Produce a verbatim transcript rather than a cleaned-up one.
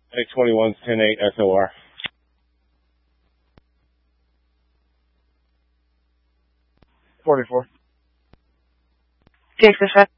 X twenty-one, ten eight S O R. forty-four. Take the shot.